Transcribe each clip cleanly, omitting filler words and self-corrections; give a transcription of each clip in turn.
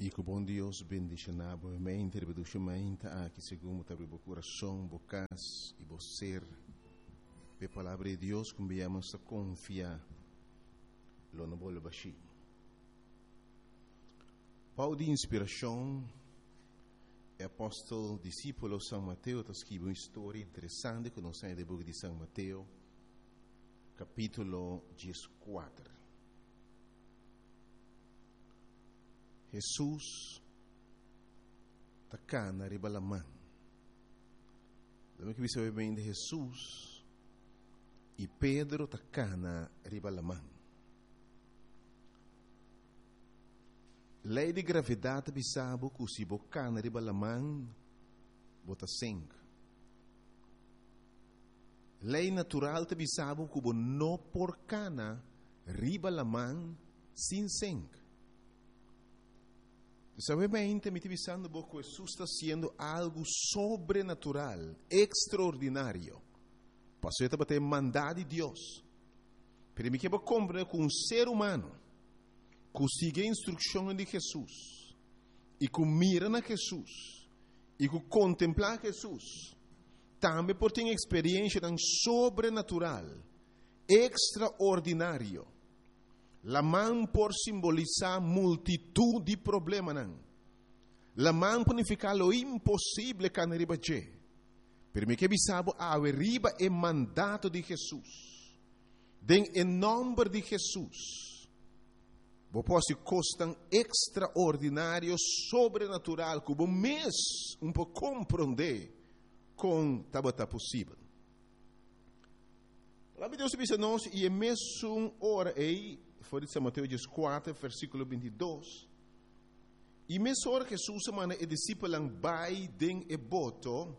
E que o bom Deus bendiga a mente, aqui segundo o coração, bocas e você. A palavra de Deus, como viemos a confiar, lo não vou baixar. Paulo de inspiração, é apóstolo, discípulo de São Mateus, está escrevendo uma história interessante que nós temos no livro de São Mateus, capítulo 14. Jesus está cá na ribalamã. Lembra que você bem de Jesus e Pedro está cá na ribalamã. Lei de gravidade bisabo que se boca na ribalamã bota sangue. Lei natural te bisabo que não por cana ribalamã sem sangue. Sabemente me divisando que Jesus está sendo algo sobrenatural, extraordinário. Passou a ter mandado de Deus. Pero me quero compreender que um ser humano que sigue a instrução de Jesus e que mira na Jesus e que contempla Jesus, também por ter experiência tão sobrenatural, extraordinário. La mão por simbolizar multitud de problemas. La mão por significar lo impossível que não riba che. Per me que bisabo a riba é mandato de Jesus. Den em nome de Jesus. Vou posso costan extraordinário, sobrenatural, que o mês pouco compreender com tabata possível. A Deus diz nós e é mesmo hora aí. Foi de São Mateus 4, versículo 22. E mesmo hora que Jesus mana e discípulo vai den e boto,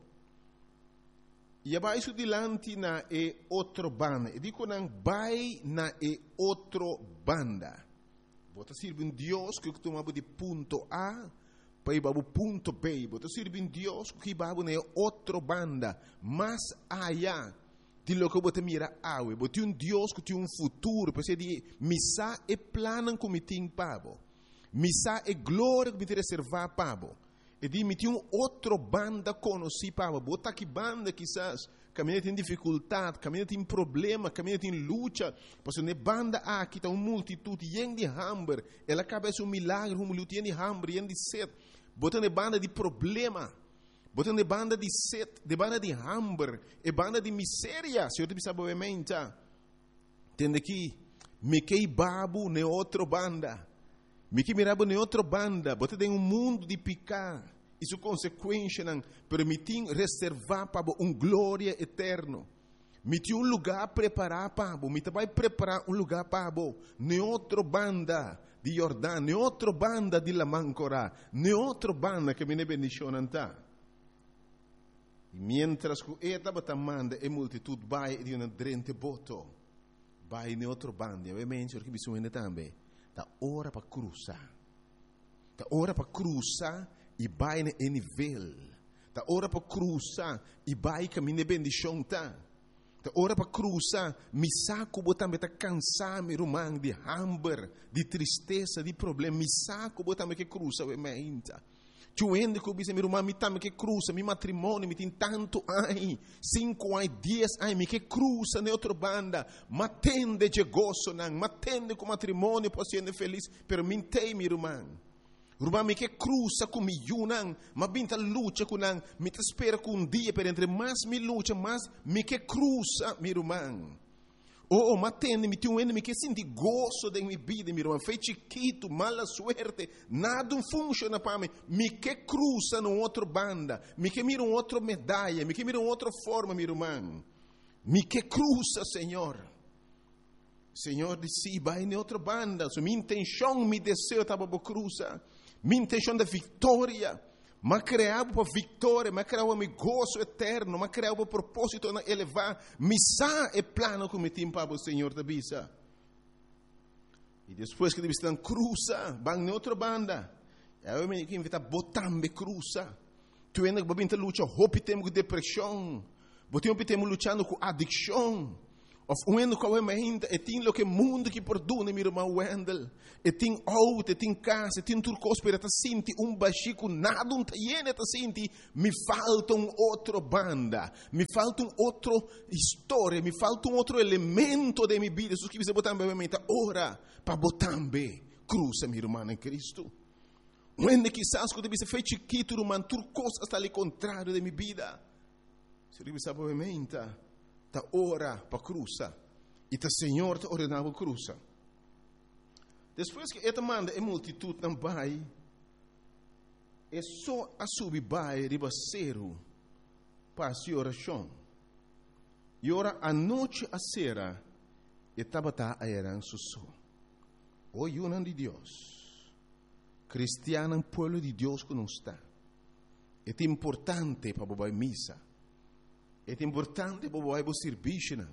e abaixo dilante na e outro banda. E digo nang vai na e outro banda. Bota sirve Deus que tomava de ponto A para ir para o ponto B. Bota sirve Deus que vai na outro banda, mais allá. De lo que você mira awe, você tem Deus que tem futuro, você diz, missa é plano que me tem pabo, missa é glória que me tem reservar pabo, e diz, me tem outro banda conhecido pabo, bota que banda quizás, caminha tem dificuldade, caminha tem problema, caminha tem luta, porque ne banda aqui está uma multitud, yen de hambre, ela acaba de milagre, uma luta yen de hambre, yen de sede, bota ne banda de problema. Botando de banda de sede, de banda de hambre, e banda de miséria. Se eu te pensava obviamente, tende que me que babu ne outra banda, me que mirabo ne outra banda, botando em mundo de picar, isso consequência não permitir reservar para glória eterno. Me tinha lugar preparar para me vai preparar lugar para ne outra banda de Jordão, ne outra banda de Lamancora, ne outra banda que me ne bendicionanta. Mientras que esta batamanda e multitud vai di una drente boto, vai in outro bando, ovviamente perché bisogna também, da ora para cruzar, da ora para cruzar e vai em nível, da ora para cruzar e vai caminhar bendição tá, da ora para cruzar, mi saco botambe tá cansar mi rumang de hambre, de tristeza, de problema, mi saco botambe que cruza ovviamente. Tuende que eu meu irmão me tame que cruza, meu matrimônio me tem tanto ai, 5 ai, 10 ai, me que cruza na outra banda, matende de gozo não, matende com matrimônio posso ser feliz, pero mintei meu irmão. Irmão me que cruza com meu não, mas binta luta com não, me te espera com dia per entre mais me luta, mais me que cruza meu irmão. Oh, matende, me tem me que senti gozo da minha vida, meu irmão. Foi chiquito, mala suerte, nada funciona para mim. Me que cruza no outro banda, me que mira outra medalha, me que mira outra forma, meu irmão. Me que cruza, Senhor. Senhor disse, vai em outra banda. Minha intenção, meu desejo estava para cruzar. Minha intenção da vitória. Mas criava para vitória, mas criava para gozo eterno, mas criava para propósito de elevar. Missa é plano que me tem para o Senhor da Bisa. E depois que eles estão cruza, vão em outra banda. Eu me invito a botar me cruza. Tu ainda vai lutar, hope temos depressão, temos lutando com adicção. Of uendo com a mente, e tem lo que mundo que perdona, meu irmão Wendel. E tem auto, e tem casa, e tem tudo coisa para te sentir baxico, nada tá lleno te sentir. Me falta outra banda, me falta outra história, me falta outro elemento de minha vida. Isso que você botar na mente, ora, para botar bem, cruza, meu irmão em Cristo. Uendo quizás quando você fez chiquito, irmão, tudo coisa está ali contrário de minha vida. Se você sabe a mente, ta ora para cruza e ta Senhor te ordenava cruza. Depois que esta manda a multitud não vai, é só a subir vai ribaceiro para a oração. E ora a noite a sera e tabata a eran susso. O yunan de Deus, cristiano pueblo de Deus que não está. É importante para bobar missa. É importante para o serviço.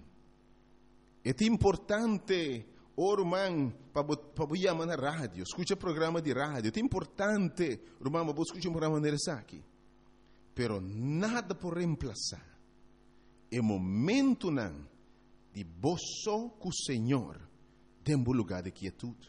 É importante, irmão, para chamar na rádio. Escuta programa de rádio. É importante, irmão, para escutar um programa de aqui. Pero nada por reemplazar. É momento não de boço com o Senhor dentro do lugar de quietude.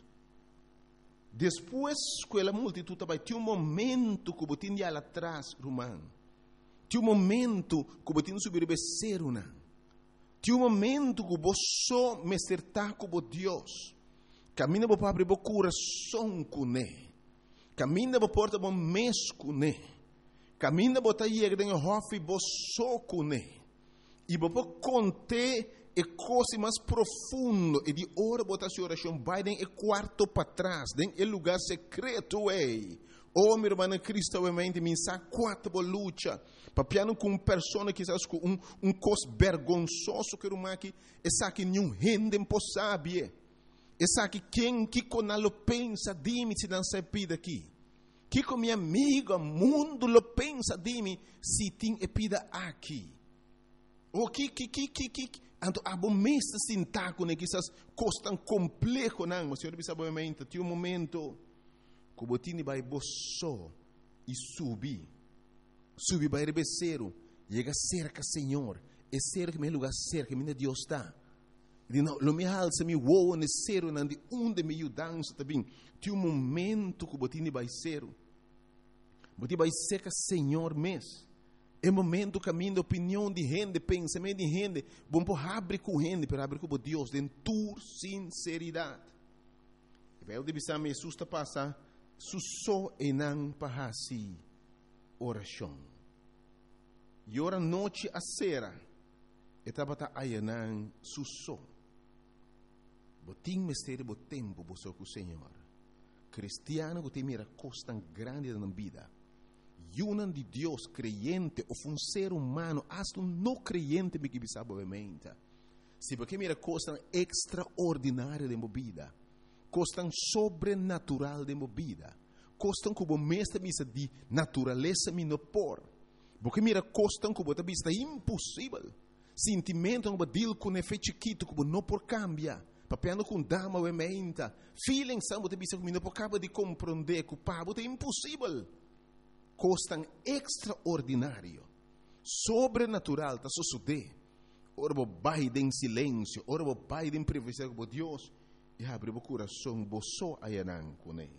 Depois que a multitud vai ter momento que você tinha lá atrás, irmão. Tinha momento que você não subir becer uma. Tinha momento que você me acertar com Deus. Caminha para abrir o coração com ele. Caminha para porta o mês com ele. Caminha para ir em hofe você com ele. E para contar a coisa mais profunda e de hora botar sua oração vai em quarto para trás, em lugar secreto ei. Oh, meu irmão Cristo, obviamente, me sabe quatro luta. Papiano com uma pessoa que sabe com cos vergonzoso que irmão aqui, essa que nenhum rende impossível. Essa que quem que conalo pensa de mim se não se pida aqui. Que com minha amiga, mundo lo pensa de mim se tem pida aqui. O que Anto abomesta sintaco ne quizás costan complejo não, mas senhor bisa obviamente, tinha momento que botini vai bosso e subir vai rebeceiro, chega cerca Senhor, é cerca meu lugar cerca, minha Deus está. E não, lo me alça me woa ne cero não de onde me dança também. Tinha momento que botini vai ser, botini vai cerca Senhor mês. É momento caminho de opinião de gente, pensamento de gente. Bom por abrir com gente, para abrir com Deus, de tua sinceridade. E vai o de bisam Jesus está passar, susso e não para assim oração. E ora noite a sera, estava a ayanan susso. Botim mistério bo tempo bo com o Senhor. Cristiano que tem mira costa grande na vida. Yunan de Deus creyente ou um ser humano, hasta um não creyente me que sabe obviamente. Se porque mira costa extraordinária de movida, costa sobrenatural de movida, costa como mestre misa de natureza me no por, porque mira costa como ta vista impossível, sentimento como dil com efeito chiquito como não por cambia. Papiando com dama obviamente, feeling são ta vista como não por cabo de compreender que o pavo é impossível. Costan extraordinário, sobrenatural, está suceder. Ora vou baile em silêncio, ora vou baile em privacidade com Deus e abre o coração, boço ayanan com ele.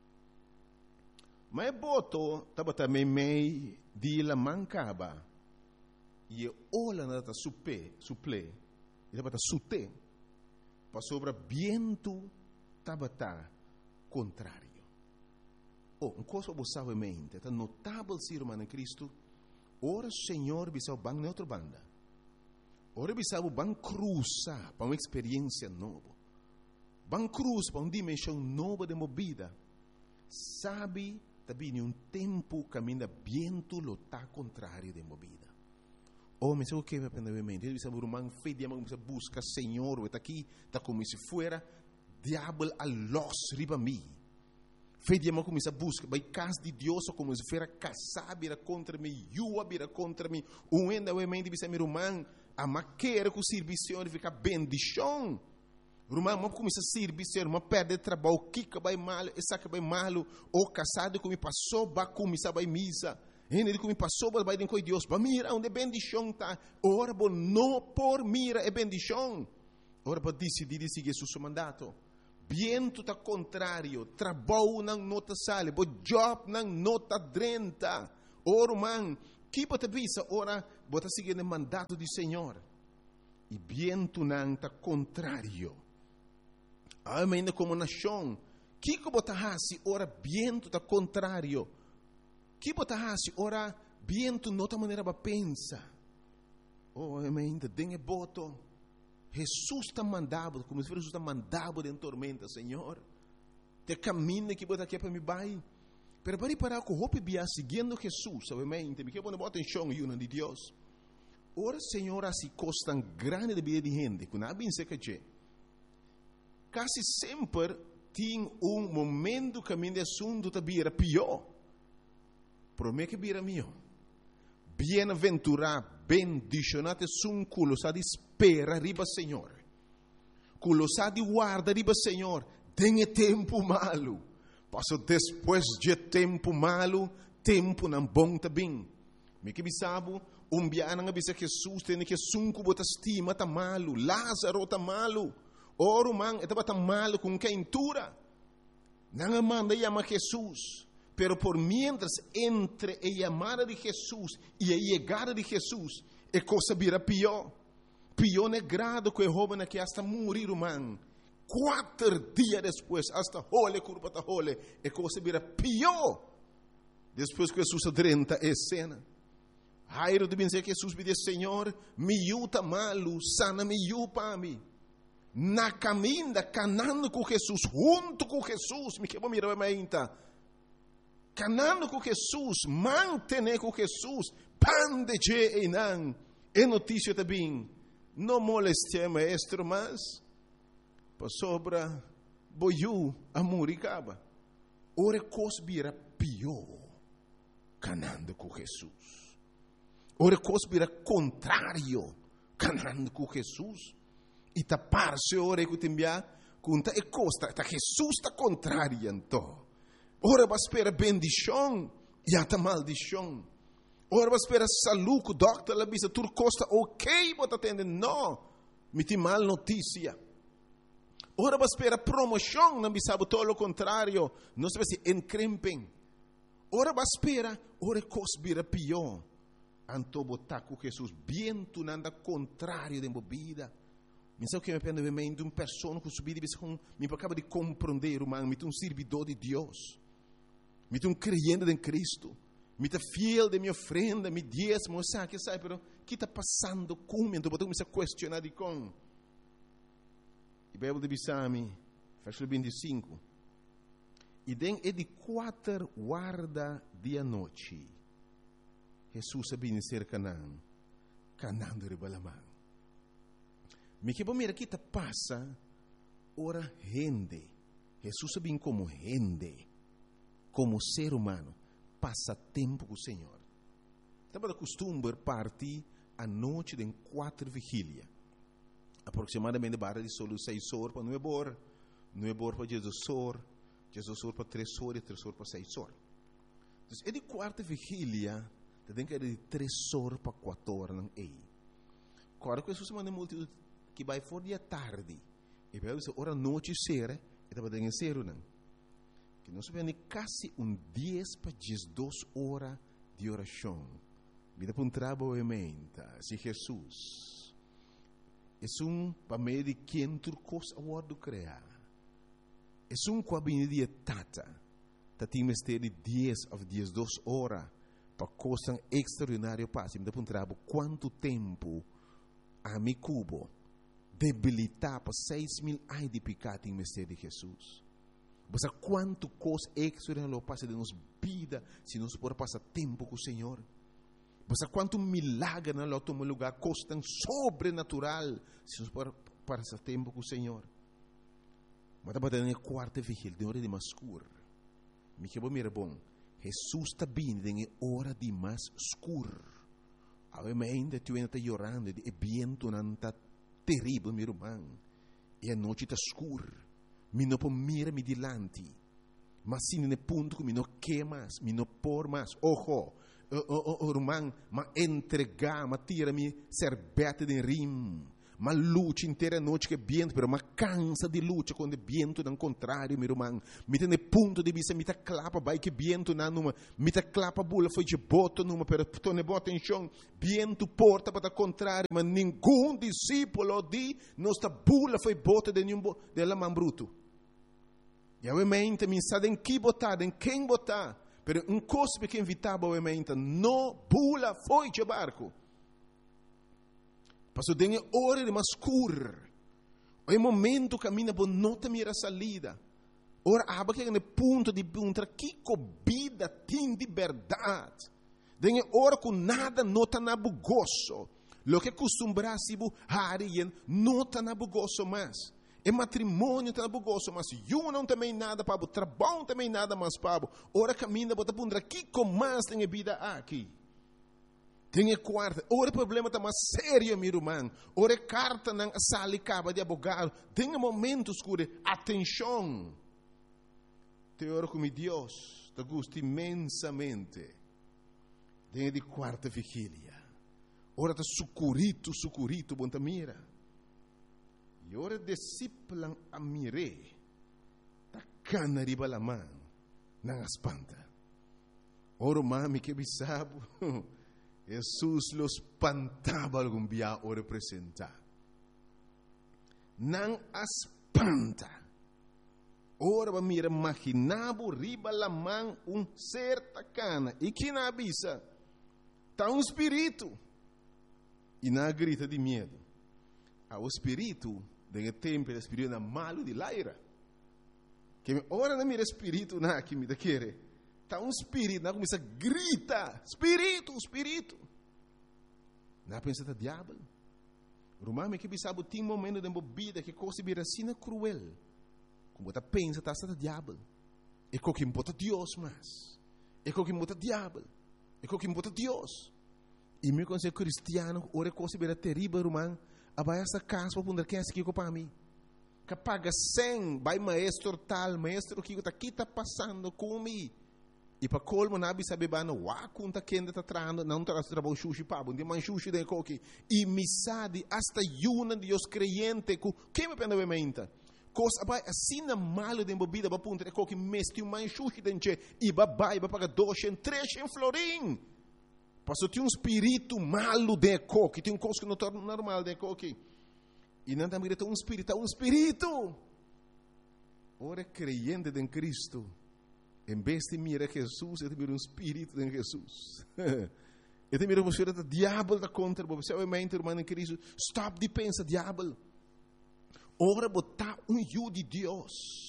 Mas boto estava também meio de la mancaba e olha nada suple, e estava sute, para sobre viento estava contrário. Uma coisa que você sabe em mente, é notável ser humano em Cristo. Ora, Senhor, bisau bang na outra banda. Ora, bisau bang cruzar para uma experiência nova. Bang cruz para uma dimensão nova de movida. Sabe, também um tempo caminha viento lo tá contrário de movida. Oh, mas o que vai aprender em mente? Ele bisau rumang fe dia mag busca Senhor, está aqui, está como se fuera diabo a los riba mim. Fei dia mal começa a busca, vai casa de Deus ou como se fera casar vira contra mim, yua vira contra mim, ainda o emende bisa meu irmão, a maquera com o serviço fica bendição. Irmão, mas começa a serviço, mas perde trabalho, kika vai mal, essa que vai mal, ou casado como passou, vai começar vai misa. Ele diz que me passou para baixo de Deus. Para mira onde bendição está. Ora, não por mira é bendição. Ora, para decidir seguir seu mandato. Viento está contrário. Trabalho não nota sale. Bo job não nota 30. Ora, man. Que pode visa, ora, bota seguir o mandato do Senhor. E viento não está contrário. Ainda como nação. Que bota hasi, ora, viento está contrário. Que bota hasi, ora, viento não está maneira para pensar. Oh, ainda tem boto. Jesus está mandado, como se Jesus está mandado em tormenta, Senhor. Te caminho que bota aqui para me vai. Pero para que o hope bia seguindo Jesus, obviamente, me quer poner atenção em uma de Deus. Ora, Senhor, assim costa grande de vida de gente, que não bem se que quase sempre tem momento que a minha assunto está bem pior. Por mim que bem meu. Bem-aventurado, bendicionado, um culo sa de espera riba Senhor. Culo sa de guarda riba Senhor. Tem tempo malo. Passou depois de tempo malo, tempo não bom também. Me que bisabo, biana nga bisa Jesus tem que sunco bota estima tá malo, Lázaro tá malo, oro man etaba tá malo com quentura. Não manda chamar Jesus, pero por mientras entre a chamada de Jesus e a chegada de Jesus, é coisa vira pior. Pior é grado que o jovem que hasta morir man. 4 dias depois, hasta hole, curva da hole, é coisa vira pior. Depois que Jesus adrenta a cena. Jairo de dizer que Jesus me diz, Senhor, me yuta malo, sana me yupa me. Na caminha, canando com Jesus, junto com Jesus, me quebra mirar a minha. Canando com Jesus, mantener com Jesus, pan de je e não. É notícia também. Não moleste maestro, mas sobra boiu a muricaba. Ora cosbira pior canando com Jesus. Ora cosbira contrário canando com Jesus. E tapar-se ora que timbia conta e costa tá Jesus tá contrário então. Ora vai esperar bendição e até maldição. Ora vai esperar saúde, doctor la bisa tur costa ok, bota atende não. Me tem mal notícia. Ora vai esperar promoção, não sabe todo o contrário, não sabe se encrempem. Ora vai esperar, ora cosbira pior. Anto botar com Jesus, bem tu nanda contrário de vida. Me sabe que me pende bem de uma pessoa que subir e me acaba de compreender, humano, me tem servidor de Deus, me tem creyente em Cristo, me tem fiel de minha ofrenda, me diezmo, sabe que sabe, pero que está passando comigo, então botar me se questionar de com. E Bíblia de Bissami, versículo 25. E den é de 4 guarda dia noite. Jesus sabia ser Canaã, Canaã de Ribalamã. Me que bom mira que passa, ora rende. Jesus sabia como rende, como ser humano, passa tempo com o Senhor. Estava de costume partir a noite de 4 vigília. Aproximadamente barra de solo 6 horas para 9 horas, 9 horas para 16 horas, 16 horas para 3 horas e 3 horas para 6 horas. Então, é de 4 vigília, tem que ir de 3 horas para 4 horas. Não é? Claro que Jesus manda multidão que vai fora de tarde, e vai dizer, hora noite será, e estava dando ser não. Que nós vemos quase 10 para 12 horas de oração. Vida para trabalho, se Jesus. É para meio de quem turcos a word criar. É com a de tata. Tem mistério de 10 ou 12 horas para coisa extraordinária passe. Me dá para trabalho quanto tempo a mi cubo debilitar para 6.000 anos de pecado em mistério de Jesus. Mas quanto coisa extraordinária passa de nossa vida se nós podemos passar tempo com o Senhor. Mas quanto milagre não lo toma lugar, coisa sobrenatural se nós podemos passar tempo com o Senhor. Mas estava dando a 4ª vigília, de hora de mais escuro. Me que bom, bom. Jesus está vindo em hora de mais escuro. Ainda tu ainda está chorando, e vento não está terrível, meu irmão. E a noite está escura. Me não pode mirar me dilante. Mas se não é ponto que me não quer mais, me não por mais. Ojo, irmão, mas entregar, mas tira-me serbete de rim. Mas luta inteira noite que viento, mas cansa de luta quando viento não contrário, meu irmão. Me tem ponto de vista, me tá clapa, vai que viento na numa, me tá clapa bula foi de boto numa, pero tu ne bota em chão, viento porta para contrário, mas nenhum discípulo de nossa bula foi bota de nenhum de la man bruto. E obviamente me sabe em que botar, em quem botar, pero um cospe que invitava obviamente, no bula foi de barco. Passou tem hora de mascur. O momento caminha por nota mira salida. Ora aba que no ponto de encontrar que vida tem de verdade. Tem hora com nada nota na bugoso. Lo que costumbrasse bu harien nota na bugoso mais. E matrimônio está na bugoso, mas eu não também nada para o trabalho também nada mais para. Ora caminha por encontrar que mais tem vida aqui. Tem quarta, ora o problema está mais sério, meu irmão. Ora carta não sale caba de abogado. Tem momentos escuro, atenção. Te oro com Deus, te gusta imensamente. Tem de quarta vigília. Ora está sucurito, bom mira. E ora disciplan a mire. Ta cana riba la mão, não espanta. Ora mami que bisabo. Jesus los espantava algum dia o representar. Não espanta. Ora, mira, imaginava riba la mão certa cana. E que na avisa, está espírito. E na grita de medo. O espírito, de tempo, o espírito malo de laira. Que ora não mira espírito, na que me querer. Está espírito, não começa a gritar, espírito. Não pensa que diabo. Romano que sabe tem momento de bebida que coisa vira assim cruel. Como você pensa que está diabo. É o que importa Deus mais. É o que importa diabo. É o que importa Deus. E meu conselho cristiano, ora coisa vira terrível, romano. Abai essa casa para poder quem é aqui para mim. Que paga 100, vai maestro tal, maestro que está passando comigo. E para colmo nabi sabe bano wa kunta kenda está trando não traz trabalho sushi pa bom de man sushi de coque e misade hasta yuna de os creyente ku que me pena bementa coisa vai assim na malo de bebida para punta de coque mesti um man sushi denche e babai ba paga 200 300 florim passou tem espírito malo de coque tem coisa que não torna normal de coque e não também tem espírito ora creyente em Cristo. Em vez de mirar Jesus, ele mira espírito de Jesus. Ele mira você o diabo da contra você, obviamente, irmão em Cristo. Stop de pensar diabo. Ora botar de Deus.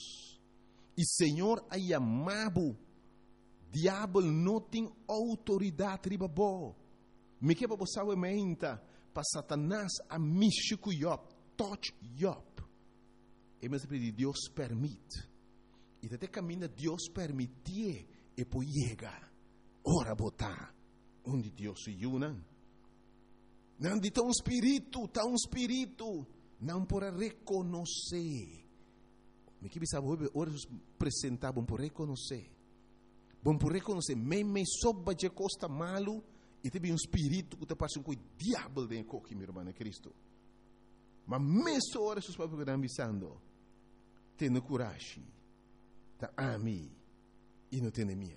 E Senhor a chamado. Diabo não tem autoridade riba bo. Me que para você obviamente para Satanás a mexer com Job, touch Job. E mas Deus permite. E até caminha Deus permitir e poi chega. Ora botar onde Deus se una. Não de tão espírito, não por reconhecer. Me que sabe ora apresentar bom por reconhecer. Bom por reconhecer, me soba de costa malo e teve espírito que te passa com o diabo dentro de meu irmão Cristo. Mas mesmo ora seus papos que estão pensando, tenha coragem. Ami e não tem medo.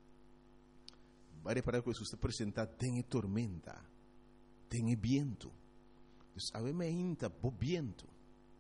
Vai reparar que Jesus está apresentado, tem tormenta, tem viento. Então, obviamente, bo viento,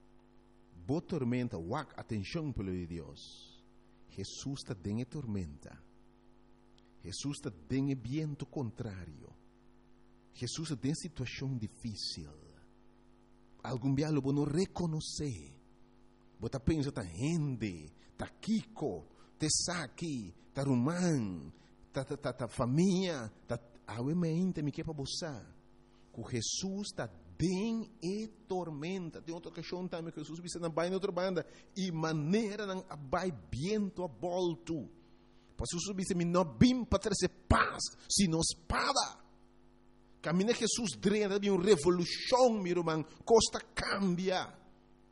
bo tormenta, atenção pelo de Deus. Jesus está tem tormenta. Jesus está tem viento contrário. Jesus tem situação difícil. Algum dia lo não reconhecer. Você pensa, está rende. Ta Kiko, te Saki, ta Rumán, ta família, ta obviamente me quer para você. Que Jesus está bem e tormenta. Tem outra questão também que Jesus disse na baia outra banda e maneira não vai viento a volto. Pois Jesus disse me não vim para trazer paz, sino espada. Caminha Jesus drena de uma revolução, meu irmão, costa cambia.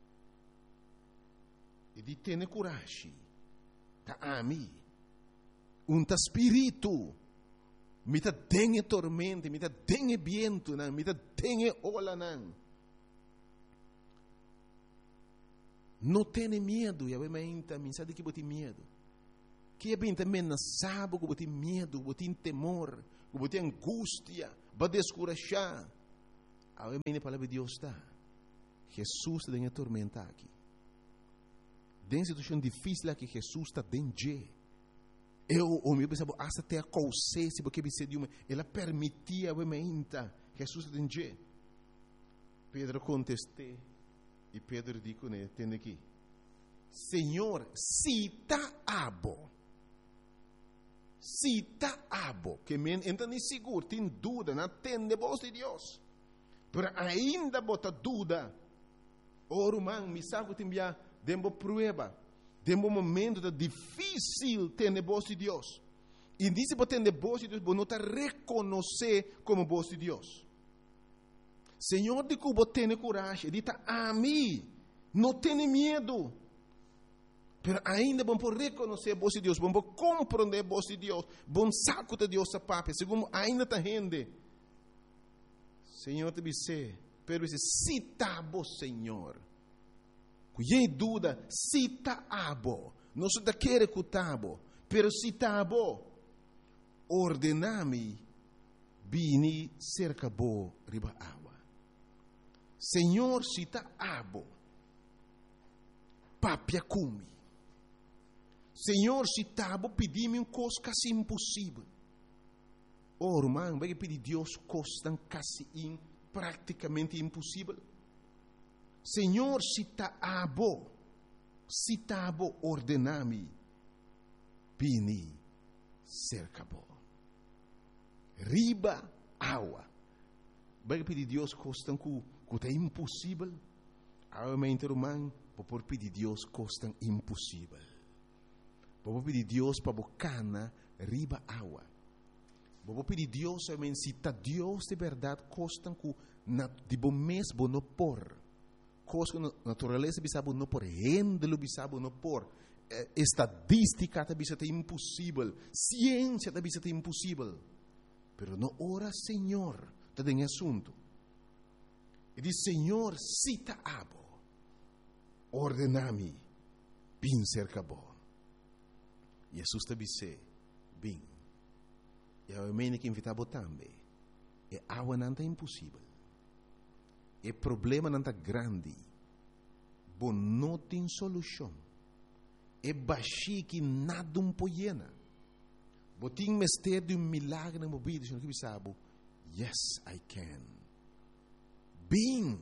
E di tene coragem. Ta ami. Unta spirito. Mita dengue tormenta, mita dengue viento, mita dengue ola. Não tenha medo, e menta, me sabe que você tem medo. Que é bem também não sabe que você tem medo, você tem temor, você tem angústia, vai descurajar. A minha palavra de Deus está. Jesus está em tormenta aqui. Tem situação difícil aqui, Jesus está dentro. O meu pensava, até a consciência, porque ela permitia a menta, Jesus está dentro. Pedro contestou. E Pedro disse, entende aqui, Senhor, se está abo, que me entende seguro, tem dúvida, não tem voz de Deus, mas ainda bota dúvida, irmão, me sabe que tem uma prova, tem um momento difícil ter voz de Deus, e disse que ter voz de Deus, você não está reconhecer como voz de Deus. Senhor, de que você tem coragem, diz a mim, não tenha medo. Mas ainda vamos reconhecer a voz de Deus, vamos compreender a voz de Deus, vamos saco de Deus a papo, segundo ainda está rende. Senhor, te disse, pero disse, se está bom, Senhor. Cuidado dúvida, se está bom, não se quer que está bom, pero se está bom, ordename, vini cerca bo riba água. Senhor, se está abo, papia cumi. Senhor, se está abo, pedi-me coisa quase impossível. Irmão, vai pedir Deus coisa quase praticamente impossível. Senhor, se está abo, ordename, pini, cerca bo. Riba água. Vai pedir Deus coisa que é impossível, realmente, irmão, vou pedir Deus coisa impossível. Vou pedir Deus para bocana riba água. Vou pedir Deus, realmente, se está Deus de verdade, coisa que de bom mês não por, coisa que natureza bisabo não por, rendelo bisabo não por, estadística também é impossível, ciência também é impossível. Pero não ora, Senhor, está em assunto. E diz, Senhor, cita abo, ordenami, bin cerca bo. Jesus te disse, bin. E a mene que invitava também. E água não é impossível. E problema não é grande. Bom, não tem solução. E baixi que nada poiena. Bom, tem mistério de milagre na vida. Senhor, que sabe? Yes, I can. Bing,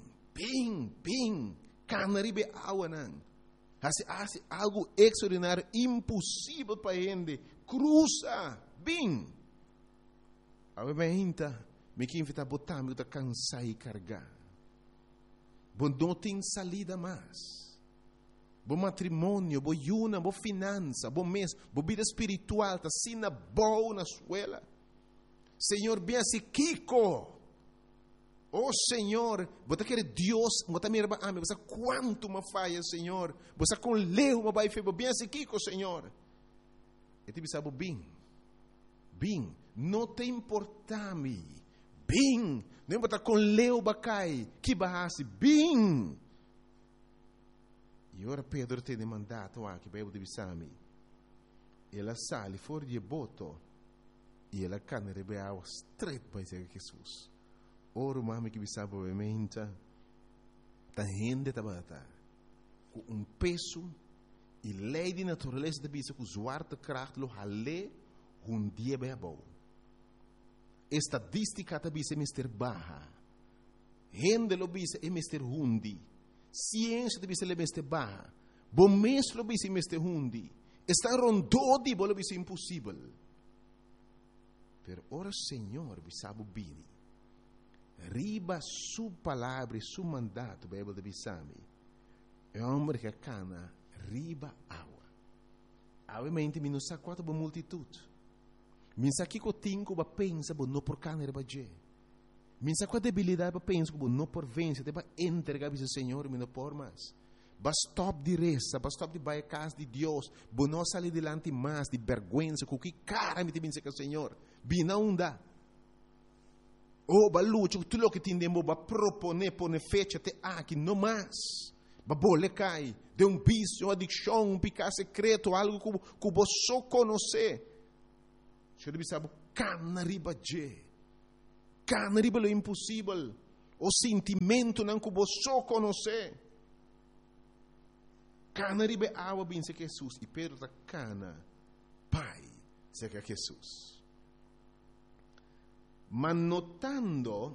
canaribe água não. Hace algo extraordinário, impossível para gente. Cruza, bing. A gente, me que invita a botar, me está cansar e carregar. Bom, não tem salida mais. Bom matrimônio, bom yuna, bom finança, bom mês, bom vida espiritual, tá sina boa na escola. Senhor, bem assim, Kiko. Oh Senhor, você quer Deus, você me ama, você quanto me falha, Senhor, você com leu, me vai fazer bem assim, Kiko, Senhor. E te sabe bem, não te importa-me, bem, não importa com leu, bacai, que barrasse, bem. E ora Pedro te demandato aqui, para eu te bisami, ela sale fora de boto, e ela cana rebe água straight para Jesus. Ora, mami que bisaba obviamente, ta gente tabata, com peso e lei de natureza de bisa com zwarte kracht lo hale dia bebo. Estadística de bisa mister baja, gente lo bisa é mister hundi, ciência de bisa le mister baja, bom mês lo bisa mister hundi, está rondó di bolo bisa impossível. Per ora Senhor bisaba bini. Riba su palavra, su mandato, Bíblia de Bissami. É um homem que cana riba água. Obviamente, me não sabe quanto boa multitude. Me sabe que eu tenho que pensar, não por cana riba je. Me sabe qual debilidade para pensar, não por vencer, para entregar ao Senhor, me não por mais. Stop de reza, stop de vai a casa de Deus. Não sair delante mais de vergüenza, com que cara me tem que o Senhor. Bina onda. Oh, balucho, tu lo que tindemo ba propone, pone fecha te aqui, não mais. Ba bole cai, de vício, adicção, picado secreto, algo que você só conhece. Você deve saber, cana riba lo impossível. O sentimento não que você só conhece. Cana riba água bem se Jesus. E Pedro está cana, Pai, se que Jesus. Mas notando